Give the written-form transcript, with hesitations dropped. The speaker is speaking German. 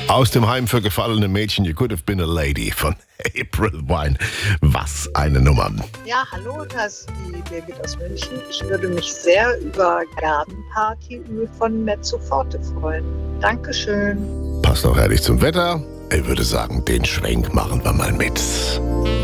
Aus dem Heim für gefallene Mädchen, You Could Have Been a Lady von April Wine. Was eine Nummer. Ja, hallo, das ist die Birgit aus München. Ich würde mich sehr über Gartenpartyöl von Mezzo Forte freuen. Dankeschön. Passt auch herrlich zum Wetter. Ich würde sagen, den Schwenk machen wir mal mit.